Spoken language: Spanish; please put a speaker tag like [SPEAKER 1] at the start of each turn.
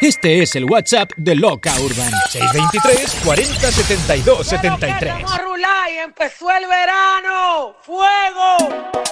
[SPEAKER 1] Este es el WhatsApp de Loca Urban.
[SPEAKER 2] 623 40 72 73.
[SPEAKER 3] Vamos a rular y empezó el verano. ¡Fuego!